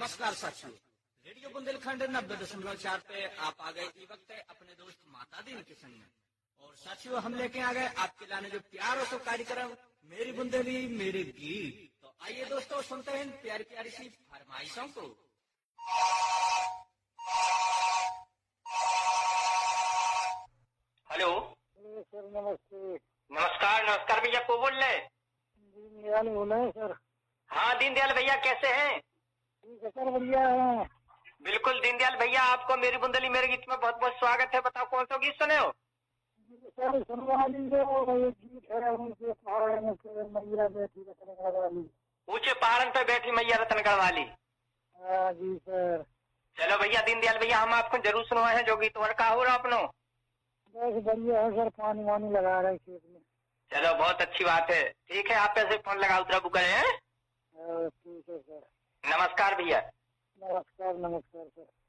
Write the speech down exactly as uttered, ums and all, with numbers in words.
नमस्कार साथियों, रेडियो बुंदेलखंड नब्बे दशमलव चार पे आप आ गए। ये वक्त है अपने दोस्त माता दीन के संग में। और साथियों, हम लेके आ गए आपके लाने जो प्यार और कार्यक्रम मेरी बुंदेली मेरे गीत। तो आइए दोस्तों, सुनते हैं प्यारी प्यारी सी फरमाइशों को। हेलो सर, नमस्ते। नमस्कार नमस्कार भैया, को बोल रहे? दीनदयाल बोल रहे हैं सर। हाँ दीनदयाल भैया, कैसे हैं? ठीक है सर, बढ़िया है। बिल्कुल दीनदयाल भैया, आपको मेरी बुंदेली मेरे गीत में बहुत बहुत स्वागत है। बताओ कौन सा गीत सुने हो? सर सुनवा लीजिए, एक गीत है उनके पहाड़ में से मैया बैठी रतनगढ़ वाली। ऊंचे पहाड़न पे बैठी मैया रतनगढ़ वाली। हाँ जी सर। चलो भैया दीनदयाल भैया, हम आपको जरूर सुनवाए हैं जो गीत और का हो रहा अपनो। बस बढ़िया है सर, पानी वानी लगा रहे खेत में। चलो बहुत अच्छी बात है। ठीक है, आप ऐसे फोन लगा उतरा बुक करें हैं। हाँ, ठीक है सर। नमस्कार भैया। नमस्कार नमस्कार सर।